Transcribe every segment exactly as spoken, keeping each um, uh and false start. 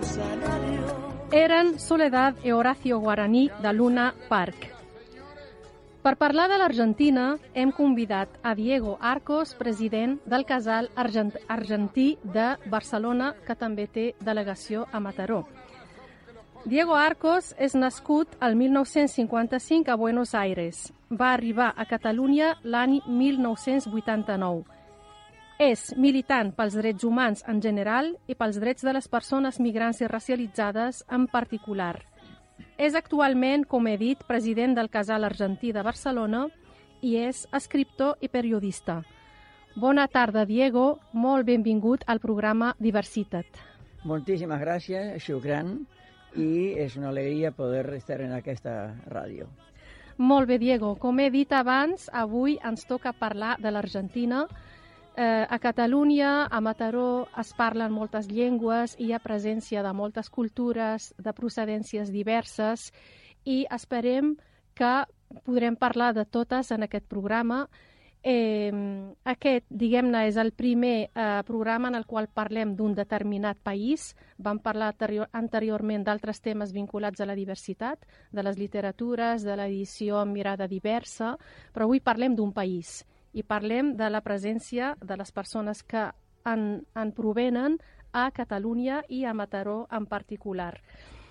Eren Soledad i Horacio Guaraní de Luna Park. Per parlar de l'Argentina, hem convidat a Diego Arcos, president del Casal Argent Argentí de Barcelona, que també té delegació a Mataró. Diego Arcos és nascut el mil nou-cents cinquanta-cinc a Buenos Aires. Va arribar a Catalunya l'any mil nou-cents vuitanta-nou. És militant pels drets humans en general i pels drets de les persones migrants i racialitzades en particular. És actualment, com he dit, president del Casal Argentí de Barcelona i és escriptor i periodista. Bona tarda, Diego. Molt benvingut al programa Diversitat. Moltíssimes gràcies, Shukran, i és una alegria poder estar en aquesta ràdio. Molt bé, Diego. Com he dit abans, avui ens toca parlar de l'Argentina. Eh, a Catalunya, a Mataró, es parlen moltes llengües, hi ha presència de moltes cultures, de procedències diverses, i esperem que podrem parlar de totes en aquest programa. Eh, aquest, diguem-ne, és el primer eh, programa en el qual parlem d'un determinat país. Vam parlar anterior, anteriorment d'altres temes vinculats a la diversitat, de les literatures, de l'edició amb mirada diversa, però avui parlem d'un país. I parlem de la presència de les persones que en, en provenen a Catalunya i a Mataró en particular.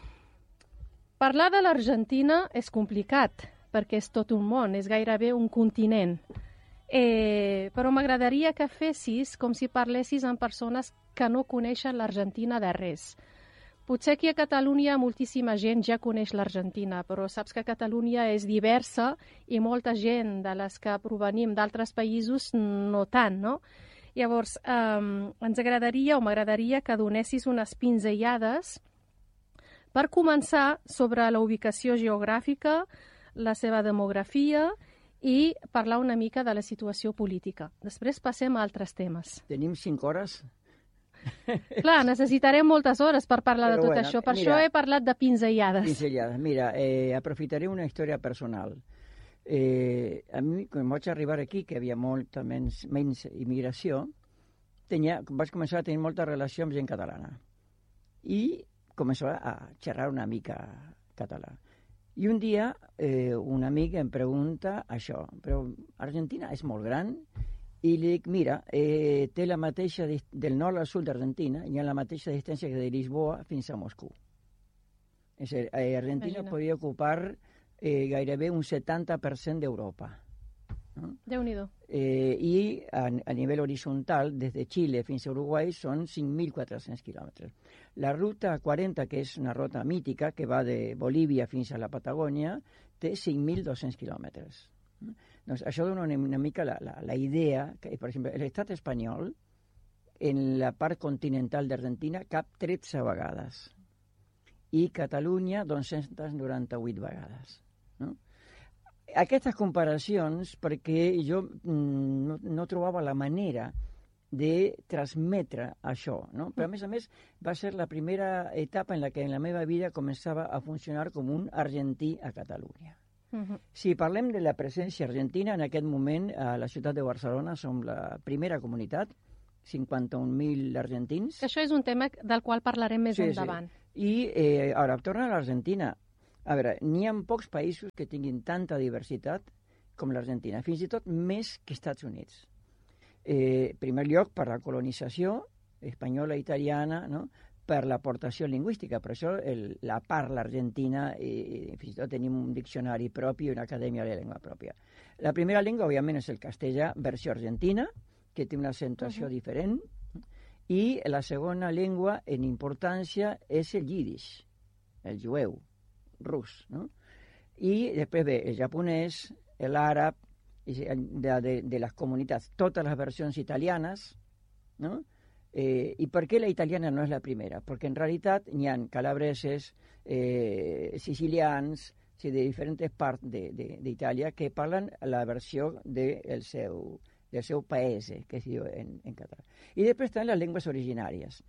Parlar de l'Argentina és complicat, perquè és tot un món, és gairebé un continent. Eh, però m'agradaria que fessis com si parlessis amb persones que no coneixen l'Argentina de res. Potser aquí a Catalunya moltíssima gent ja coneix l'Argentina, però saps que Catalunya és diversa i molta gent de les que provenim d'altres països no tant, no? Llavors, eh, ens agradaria o m'agradaria que donessis unes pinzellades per començar sobre la ubicació geogràfica, la seva demografia i parlar una mica de la situació política. Després passem a altres temes. Tenim cinc hores? Clar, necessitarem moltes hores per parlar Però de tot bueno, això. Per mira, això he parlat de pinzellades. Pinzellades. Mira, eh, aprofitaré una història personal. Eh, a mi, quan vaig arribar aquí, que hi havia molta menys, menys immigració, tenia, vaig començar a tenir molta relació amb gent catalana. I començava a xerrar una mica català. I un dia eh, un amic em pregunta això, però Argentina és molt gran. I li dic, mira, eh, té la mateixa, del nord al sud d'Argentina, hi ha la mateixa distància que de Lisboa fins a Moscou. És a dir, eh, Argentina Imagina. Podria ocupar eh, gairebé un setanta per cent d'Europa. No? Déu-n'hi-do. Eh, I a, a nivell horitzontal, des de Xile fins a Uruguai, són cinc mil quatre-cents quilòmetres. La ruta quaranta, que és una ruta mítica, que va de Bolívia fins a la Patagònia, té cinc mil dos-cents quilòmetres. Doncs això dona una, una mica la, la, la idea que, per exemple, l'estat espanyol en la part continental d'Argentina cap tretze vegades i Catalunya dos-cents noranta-vuit vegades. No? Aquestes comparacions, perquè jo mm, no, no trobava la manera de transmetre això, no? Però a més a més va ser la primera etapa en la que en la meva vida començava a funcionar com un argentí a Catalunya. Uh-huh. Si parlem de la presència argentina, en aquest moment a la ciutat de Barcelona som la primera comunitat, cinquanta-un mil argentins. Que això és un tema del qual parlarem més sí, endavant. Sí. I eh, ara, tornant a l'Argentina, a veure, n'hi ha pocs països que tinguin tanta diversitat com l'Argentina, fins i tot més que Estats Units. Eh, en primer lloc, per la colonització espanyola, italiana, no? Per l'aportació lingüística, per això el, la parla argentina, i fins i tot tenim un diccionari propi i una acadèmia de llengua pròpia. La primera llengua, òbviament, és el castellà, versió argentina, que té una acentuació uh-huh. diferent, i la segona llengua, en importància, és el yiddish, el jueu, rus, no? I després ve el japonès, l'àrab, de, de, de les comunitats, totes les versions italianes, no? Eh, I per què la italiana no és la primera? Perquè en realitat n'hi ha calabreses, eh, sicilians, sí, de diferents parts d'Itàlia que parlen la versió del seu, del seu país, que es diu en, en català. I després estan les llengües originàries.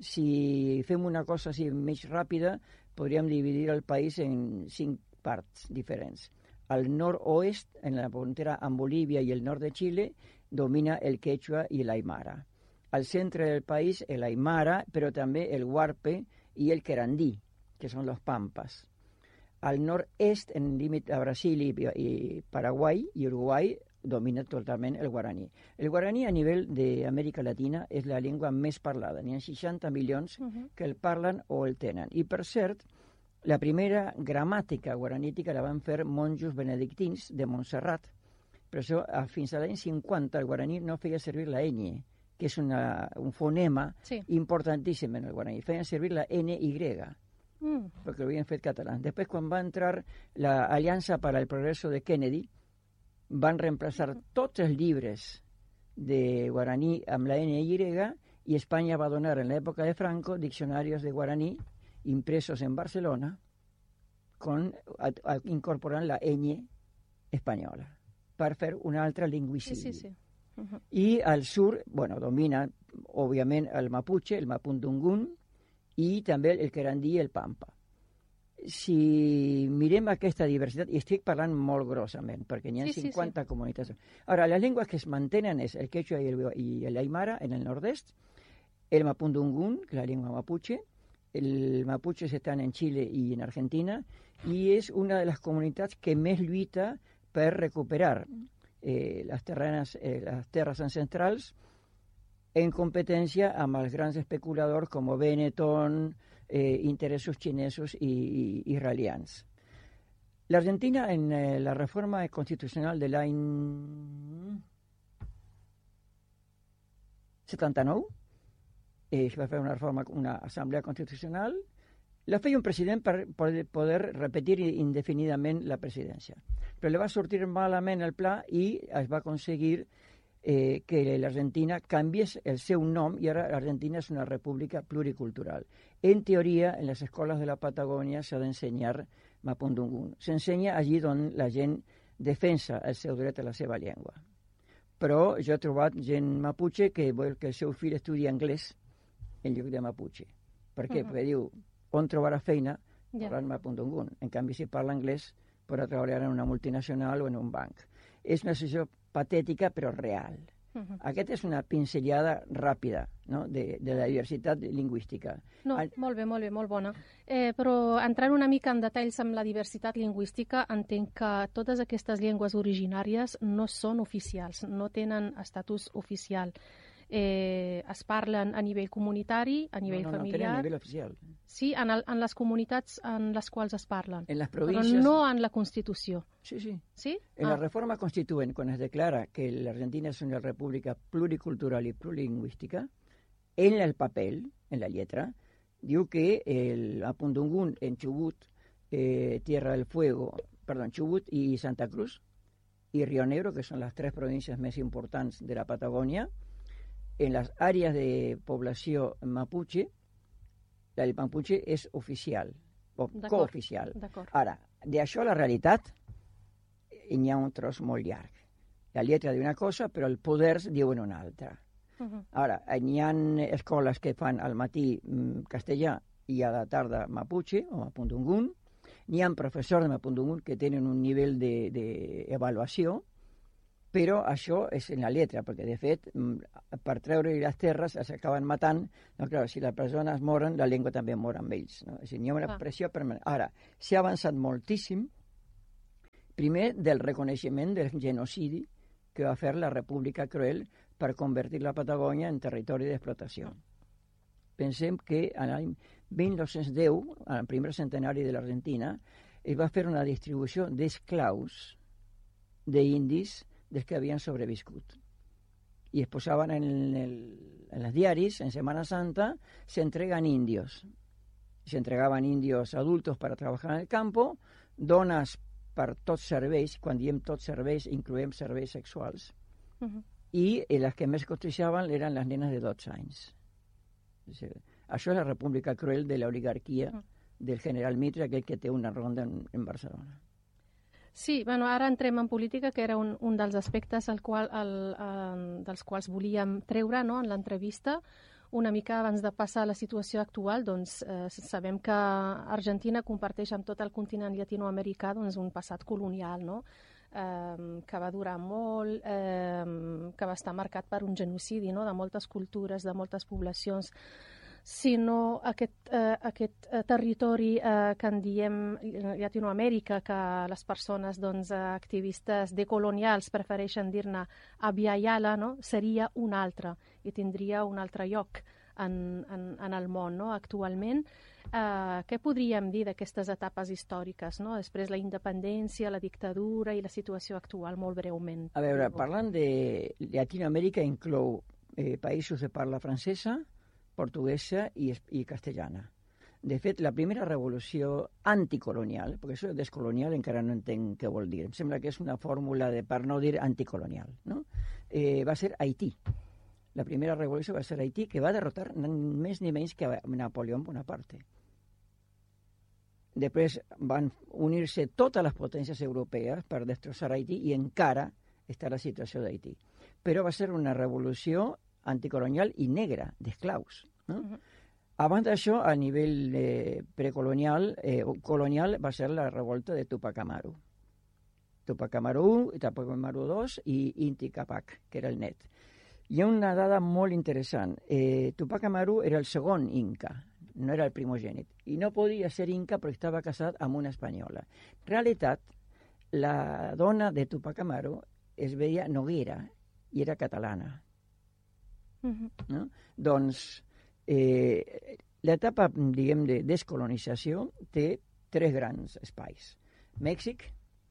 Si fem una cosa així més ràpida, podríem dividir el país en cinc parts diferents. Al nord-oest, en la frontera amb Bolívia i el nord de Xile, domina el quechua i l'aimara. Al centre del país, el aimara, però també el huarpe y el querandí, que son los pampas. Al noreste, en el límite a Brasil y, y Paraguay y Uruguay, domina totalment el guaraní. El guaraní a nivell d'Amèrica Latina és la llengua més parlada. N'hi ha seixanta milions uh-huh. que el parlen o el tenen. I, per cert, la primera gramàtica guaranítica la van fer monjos benedictins de Montserrat. Per això, fins a l'any cinquanta, el guaraní no feia servir la ñ, que és una, un fonema sí. importantíssim en el guaraní. Feien servir la ene i, mm. perquè ho havien fet català. Després, quan va entrar l'Aliança per al Progreso de Kennedy, van reemplaçar tots els llibres de guaraní amb la ene i i Espanya va donar en l'època de Franco diccionarios de guaraní impresos en Barcelona con, a, a, incorporant la ñ espanyola per fer una altra lingüicidi. Sí, sí, sí. Uh-huh. I al sur, bueno, domina, òbviament, el mapuche, el mapudungun, i també el querandí i el pampa. Si mirem aquesta diversitat, i estic parlant molt grossament, perquè n'hi ha sí, cinquanta sí, sí. comunitats. Ara, les llengües que es mantenen és el quechua i el, i l'aimara en el nord-est, el mapudungun, que és la llengua mapuche, el mapuche estan en Xile i en Argentina, i és una de les comunitats que més lluita per recuperar eh, les, terrenes, eh, les terres ancestrals en competència amb els grans especuladors com Benetton, eh, interessos xinesos i, i israelians. L'Argentina, en eh, la reforma constitucional de l'any setanta-nou, eh, es va fer una reforma, una assemblea constitucional, la feia un president per poder, poder repetir indefinidament la presidència. Però li va sortir malament el pla i es va aconseguir eh, que l'Argentina canviés el seu nom i ara l'Argentina és una república pluricultural. En teoria, en les escoles de la Patagònia s'ha d'ensenyar mapudungun. S'ensenya allí on la gent defensa el seu dret a la seva llengua. Però jo he trobat gent mapuche que vol que el seu fill estudi anglès en lloc de mapuche. Per què? Uh-huh. Perquè diu, on trobarà feina parlant yeah. mapudungun. En canvi, si parla anglès, podrà treballar en una multinacional o en un banc. És una situació patètica, però real. Uh-huh. Aquesta és una pinzellada ràpida, no?, de, de la diversitat lingüística. No, Al... molt bé, molt bé, molt bona. Eh, però entrant una mica en detalls amb la diversitat lingüística, entenc que totes aquestes llengües originàries no són oficials, no tenen estatus oficial. Eh, es parlen a nivell comunitari, a nivell no, no, familiar... No, no, tenen a nivell oficial. Sí, en, el, en les comunitats en les quals es parlen. En les províncies... Però no en la Constitució. Sí, sí. ¿Sí? En ah. la reforma constituent, quan es declara que l'Argentina és una república pluricultural i plurilingüística, en el paper, en la lletra, diu que el mapudungun en Chubut, eh, Tierra del Fuego, perdón, Chubut i Santa Cruz, i Río Negro, que són les tres províncies més importants de la Patagònia, en les àrees de població mapuche, el mapuche és oficial, o cooficial. Ara, d'això a la realitat n'hi ha un tros molt llarg. La lletra diu una cosa, però el poder diuen una altra. Uh-huh. Ara, n'hi ha escoles que fan al matí mm, castellà i a la tarda mapuche o mapudungun. N'hi ha professors de mapudungun que tenen un nivell d'avaluació, de, però això és en la lletra, perquè de fet, per treure les terres es acaben matant. No, clar, si les persones moren, la llengua també mor amb ells. No? És a dir, hi ha una pressió permanent. Ara, s'ha avançat moltíssim, primer del reconeixement del genocidi que va fer la República Cruel per convertir la Patagònia en territori d'explotació. Pensem que l'any mil nou-cents deu, al primer centenari de l'Argentina, es va fer una distribució d'esclaus d'indis dels que havien sobreviscut. I es posaven en, el, en els diaris, en Semana Santa, se entregan indios. Se entregaven indios adultos para trabajar en el campo, dones per tots serveis, quan diem tots serveis, incloem serveis sexuals, uh-huh. i les que més cotitzaven eren les nenes de dotze anys. O sigui, això és la República Cruel de l'oligarquia uh-huh. del general Mitre, aquell que té una ronda en, en Barcelona. Sí, bueno, ara entrem en política, que era un, un dels aspectes al qual, el, el, dels quals volíem treure, no?, en l'entrevista. Una mica abans de passar a la situació actual, doncs eh, sabem que Argentina comparteix amb tot el continent llatinoamericà doncs, un passat colonial, no?, eh, que va durar molt, eh, que va estar marcat per un genocidi, no?, de moltes cultures, de moltes poblacions sinó aquest, eh, aquest eh, territori eh, que en diem Llatinoamèrica, que les persones doncs, activistes decolonials prefereixen dir-ne Abya Yala, no? Seria un altre i tindria un altre lloc en, en, en el món, no? Actualment. Eh, què podríem dir d'aquestes etapes històriques, no? Després la independència, la dictadura i la situació actual, molt breument. A veure, parlant de Llatinoamèrica, inclou eh, països de parla francesa, portuguesa i, i castellana. De fet, la primera revolució anticolonial, perquè això de descolonial encara no entenc què vol dir, em sembla que és una fórmula de, per no dir anticolonial, no? Eh, va ser Haití. La primera revolució va ser Haití, que va derrotar més ni menys que Napoleó Bonaparte. Després van unir-se totes les potències europees per destrossar Haití i encara està la situació d'Haití. Però va ser una revolució anticolonial i negra, d'esclaus. No? Uh-huh. Abans d'això, a nivell eh, precolonial, eh, colonial, va ser la revolta de Tupac Amaru. Tupac Amaru u, Tupac Amaru dos i Inti Capac, que era el net. Hi ha una dada molt interessant. Eh, Tupac Amaru era el segon inca, no era el primogènit, i no podia ser inca perquè estava casat amb una espanyola. En realitat, la dona de Tupac Amaru es veia Noguera i era catalana. Uh-huh. No? Doncs eh, l'etapa, diguem, de descolonització té tres grans espais. Mèxic,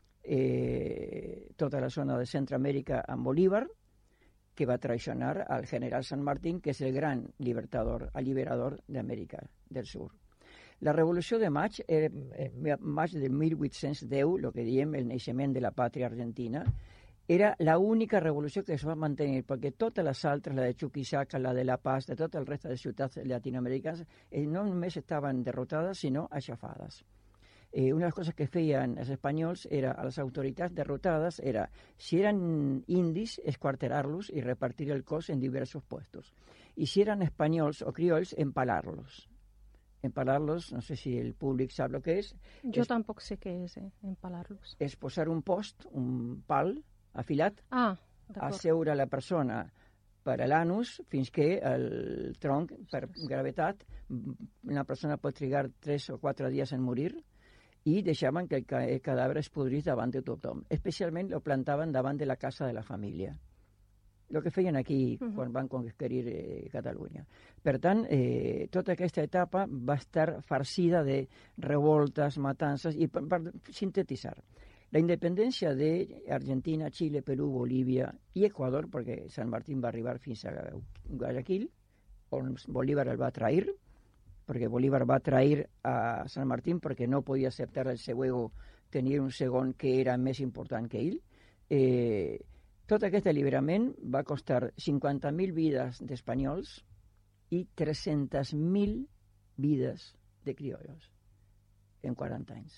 eh, tota la zona de Centroamèrica amb Bolívar, que va traicionar al general San Martín, que és el gran libertador, alliberador d'Amèrica del Sur. La Revolució de Maig, eh, maig del mil vuit-cents deu, el que diem el naixement de la pàtria argentina, era l'única revolució que es va mantenir, perquè totes les altres, la de Chuquisaca, la de La Paz, de tot el reste de ciutats llatinoamericanes, eh, no només estaven derrotades, sinó aixafades. Eh, una de les coses que feien els espanyols era, a les autoritats derrotades, era, si eren indis, esquarterar-los i repartir el cos en diversos puestos. I si eren espanyols o criolls, empalar-los. Empalar-los, no sé si el públic sap el que és. Jo és, tampoc sé què és, eh, empalar-los. És posar un post, un pal afilat, ah, asseure la persona per a l'anus fins que el tronc, per gravetat, una persona pot trigar tres o quatre dies en morir, i deixaven que el, ca el cadàver es podrís davant de tothom. Especialment lo plantaven davant de la casa de la família. El que feien aquí uh-huh. quan van conquerir eh, Catalunya. Per tant, eh, tota aquesta etapa va estar farcida de revoltes, matances, i per, per sintetitzar. La independència d'Argentina, Xile, Perú, Bolívia i Equador, perquè San Martín va arribar fins a Guayaquil, on Bolívar el va trair, perquè Bolívar va trair a San Martín perquè no podia acceptar el seu ego tenir un segon que era més important que ell. Eh, tot aquest alliberament va costar cinquanta mil vides d'espanyols i tres-centes mil vides de criollos en quaranta anys.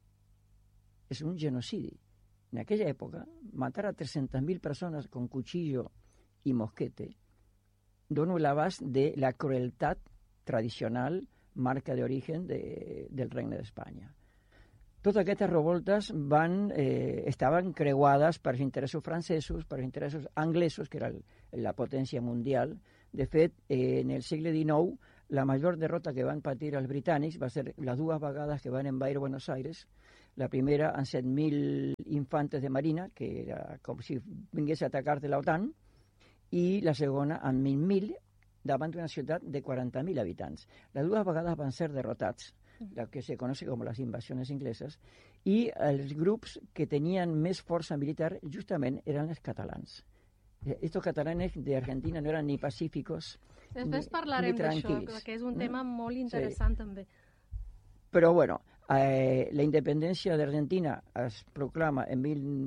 És un genocidi. En aquella època, matar a tres-centes mil persones con cuchillo i mosquete dona l'abast de la crueltat tradicional, marca d'origen de, del Regne d'Espanya. Totes aquestes revoltes van, eh, estaven creuades per interessos francesos, per interessos anglesos, que era el, la potència mundial. De fet, eh, en el segle dinou, la major derrota que van patir els britànics va ser les dues vegades que van envair Buenos Aires. La primera amb set mil infantes de marina, que era com si vingués a atacar de l'OTAN, i la segona amb vint mil davant d'una ciutat de quaranta mil habitants. Les dues vegades van ser derrotats, el que se conoce com les invasions ingleses, i els grups que tenien més força militar justament eren els catalans. Estos catalanes de Argentina no eren ni pacíficos Després ni, parlarem ni d'això, que és un tema no? molt interessant sí. també. Però, bueno, eh, la independència d'Argentina es proclama en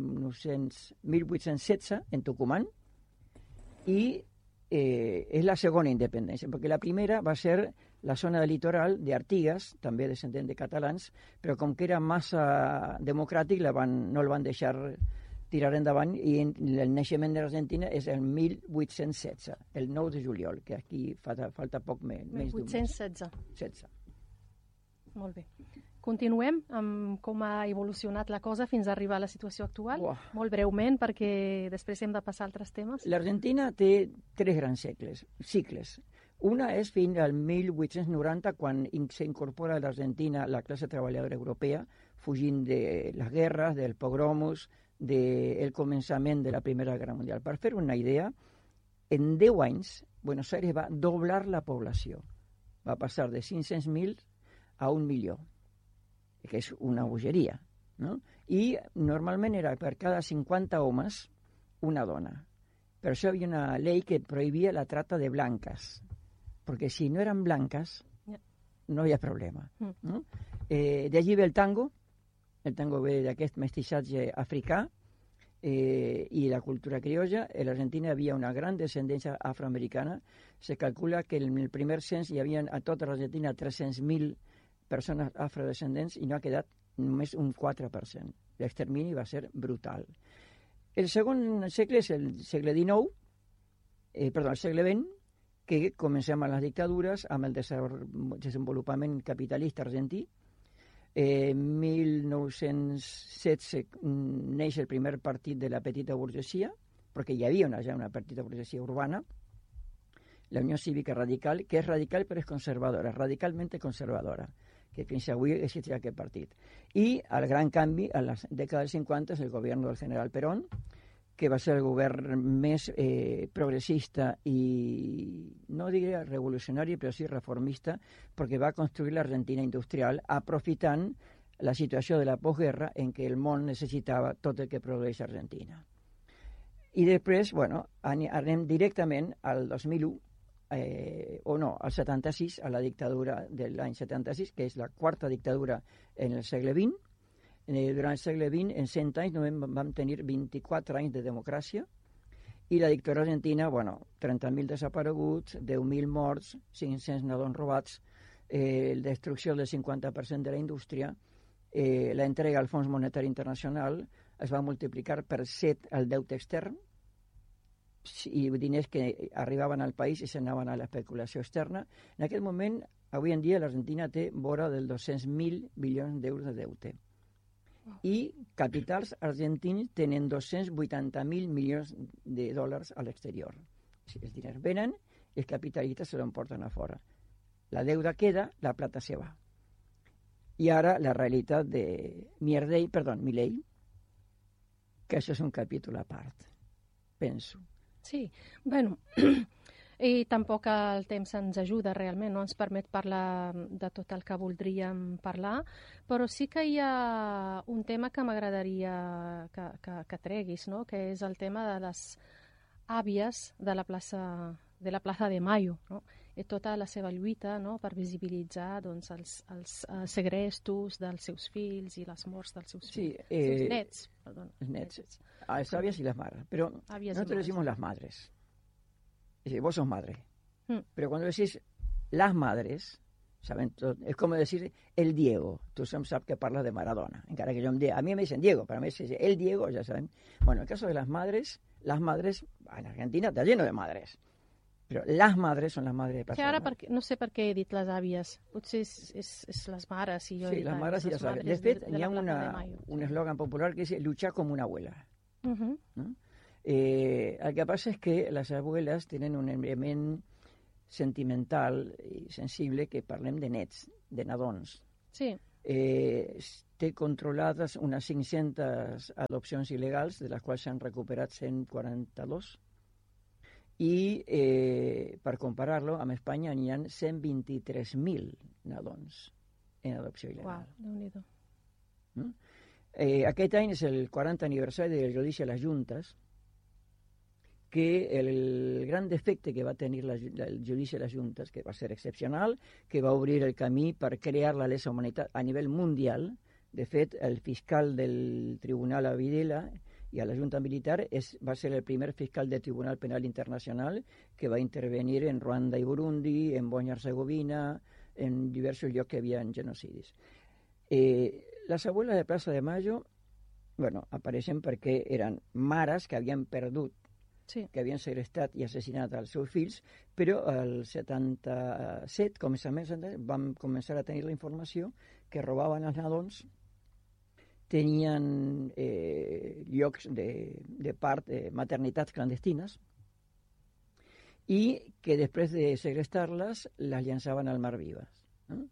mil vuit-cents setze en Tucumán i eh, és la segona independència, perquè la primera va ser la zona del litoral d'Artigas, també descendent de catalans, però com que era massa democràtic la van, no el van deixar tirar endavant, i el naixement de l'Argentina és el mil vuit-cents setze, el nou de juliol, que aquí falta, falta poc més, més d'un mes. mil vuit-cents setze. setze. Molt bé. Continuem amb com ha evolucionat la cosa fins a arribar a la situació actual. Uah. Molt breument, perquè després hem de passar a altres temes. L'Argentina té tres grans segles, cicles. Una és fins al mil vuit-cents noranta, quan s'incorpora a l'Argentina la classe treballadora europea, fugint de les guerres, dels pogroms, del començament de la Primera Guerra Mundial. Per fer una idea, en deu anys, Buenos Aires va doblar la població. Va passar de cinc-cents mil a un milió, que és una bogeria, no? I normalment era per cada cinquanta homes una dona. Per això hi havia una llei que prohibia la trata de blanques, perquè si no eren blanques no hi ha problema. No? Eh, D'allí ve el tango, el tango ve d'aquest mestissatge africà, Eh, i la cultura criolla. En l'Argentina hi havia una gran descendència afroamericana. Se calcula que en el primer cens hi havia a tota l'Argentina tres-cents mil persones afrodescendents i no ha quedat només un quatre per cent. L'extermini va ser brutal. El segon segle és el segle dinou, eh, perdó, el segle vint, que comencem amb les dictadures, amb el desenvolupament capitalista argentí. En eh, mil nou-cents setze neix el primer partit de la petita burgesia, perquè hi havia una, ja una petita burgesia urbana, la Unió Cívica Radical, que és radical però és conservadora, radicalment conservadora, que fins avui existia aquest partit. I el gran canvi, a les dècades cinquanta, és el govern del general Perón, que va ser el govern més eh, progressista i, no diria revolucionari, però sí reformista, perquè va construir l'Argentina industrial aprofitant la situació de la postguerra en què el món necessitava tot el que produeix Argentina. I després, bueno, anem directament al dos mil u, eh, o no, al setanta-sis, a la dictadura de l'any setanta-sis, que és la quarta dictadura en el segle vint. Eh, durant el segle vint, en cent anys, només vam tenir vint-i-quatre anys de democràcia, i la dictadura argentina, bueno, trenta mil desapareguts, deu mil morts, cinc-cents nadons robats, eh, la destrucció del cinquanta per cent de la indústria, eh, la entrega al Fons Monetari Internacional, es va multiplicar per set el deute extern, i diners que arribaven al país i s'anaven a l'especulació externa. En aquest moment, avui en dia, l'Argentina té vora dels dos-cents mil milions d'euros de deute. I capitals argentins tenen dos-cents vuitanta mil milions de dòlars a l'exterior. Si els diners venen, els capitalistes se l'emporten a fora. La deuda queda, la plata se va. I ara la realitat de Mierdei, perdó, Milei, que això és un capítol a part, penso. Sí, bueno, i tampoc el temps ens ajuda realment, no ens permet parlar de tot el que voldríem parlar, però sí que hi ha un tema que m'agradaria que, que, que treguis, no? Que és el tema de les àvies de la plaça de la plaça de Mayo, no? I tota la seva lluita, no? Per visibilitzar, doncs, els, els uh, segrestos dels seus fills i les morts dels seus sí, fills, eh, seus nets, perdón. Nets. nets. A las avias y las madres, pero Avias nosotros madres. decimos las madres. Es decir, vos sos madre. Mm. Pero cuando decís las madres, saben tot, és com decir el Diego. Tu em saps que parles de Maradona. Encara que yo a mí me dicen Diego, para mí es el Diego, ya saben. Bueno, en el caso de las madres, las madres, en Argentina está lleno de madres. Però les madres són les madres de Plaça que ara de Mayo. perquè, no sé per què he dit les àvies, potser és, és, és les mares. Si jo Sí, he dit les mares i les àvies. De fet, hi ha una, un eslògan popular que dice luchar como una abuela. Uh -huh. ¿No? Eh, el que passa és que les abueles tenen un element sentimental i sensible que parlem de nets, de nadons. Sí. Eh, té controlades unes cinc-centes adopcions il·legals, de les quals s'han recuperat cent quaranta-dos, i eh, per comparar-lo, amb Espanya n'hi ha cent vint-i-tres mil nadons en adopció il·legal. Uau, Déu-n'hi-do. ¿No? Eh, aquest any és el quaranta aniversari del judici a les juntes, que el gran defecte que va tenir la, el judici a les juntes, que va ser excepcional, que va obrir el camí per crear la lesa humanitat a nivell mundial. De fet, el fiscal del Tribunal a Videla i a la Junta Militar és, va ser el primer fiscal del Tribunal Penal Internacional que va intervenir en Ruanda i Burundi, en Bòsnia-Hercegovina, en diversos llocs que hi havia genocidis. Eh, les abueles de Plaça de Mayo, bueno, apareixen perquè eren mares que havien perdut, sí. que havien segrestat i assassinat els seus fills, però el setanta-set, començament, vam començar a tenir la informació que robaven els nadons, tenien eh, llocs de, de part, eh, maternitats clandestines, i que després de segrestar-les les llançaven al mar vives. No?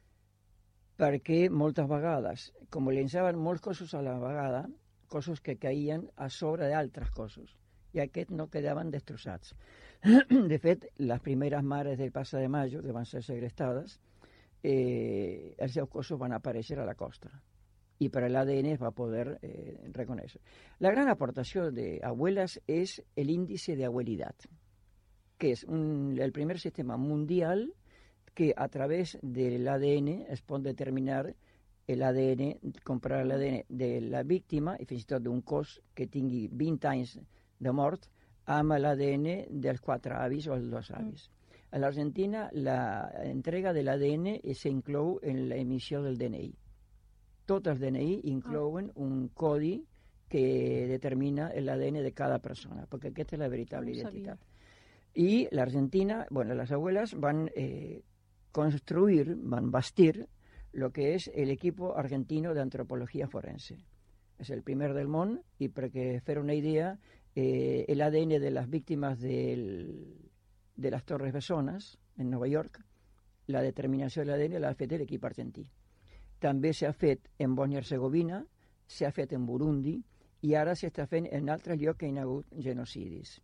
Perquè moltes vegades, com llançaven molts cossos a la vegada, cossos que caïen a sobre d'altres cossos, i aquests no quedaven destrossats. De fet, les primeres mares del Passa de Mayo, que van ser segrestades, eh, els seus cossos van aparèixer a la costa, i per l'A D N es va poder eh, reconèixer. La gran aportació d'abuelas és l'índice de abuelidad, que és un, el primer sistema mundial que a través del A D N es pot determinar l'A D N, comparar l'A D N de la víctima, i fins i tot d'un cos que tingui vint anys de mort, amb l'A D N dels quatre avis o els dos avis. A l'Argentina, l'entrega de l'A D N s'inclou en l'emissió del D N I. Tots els D N I inclouen un codi que determina l'A D N de cada persona, perquè aquesta és la veritable no identitat. I l'Argentina, bueno, les abuelas van eh, construir, van bastir lo que es el equipo argentino de antropología forense. Es el primer del món, i perquè fer una idea, eh, el A D N de las víctimas del, de las Torres Bessones, en Nova York, la determinació de l'A D N l'ha fet l'equip argentí. També s'ha fet en Bòsnia-Hercegovina, s'ha fet en Burundi, i ara s'està fent en altres llocs que hi ha hagut genocidis.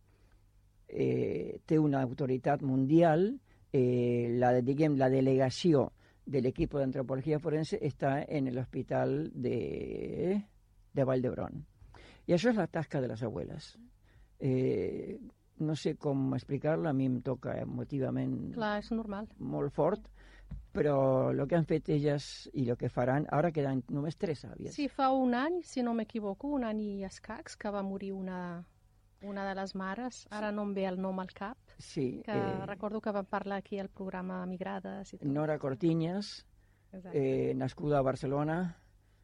Eh, té una autoritat mundial, eh, la, diguem, la delegació de l'equip d'antropologia forense està en l'hospital de, de Vall d'Hebron. I això és la tasca de les abueles. Eh, no sé com explicar-la, a mi em toca emotivament Clar, és normal. molt fort, però el que han fet elles i el que faran, ara queden només tres àvies. Sí, fa un any, si no m'equivoco, un any i escacs, que va morir una, una de les mares, ara no em ve el nom al cap, sí, que eh, recordo que vam parlar aquí al programa Migrades i tot. Nora Cortiñas, eh, nascuda a Barcelona,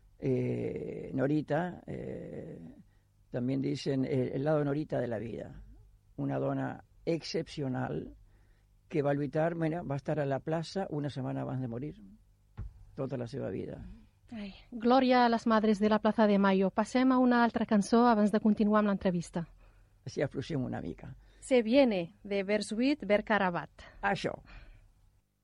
eh, Norita, eh, también dicen el, el lado Norita de la vida, una dona excepcional que va lluitar, mira, va estar a la plaça una setmana abans de morir, tota la seva vida. Ai, glòria a les madres de la Plaza de Mayo. Passem a una altra cançó abans de continuar amb l'entrevista. Així afluixem una mica. Se viene, de Bersuit Bergarabat. Això.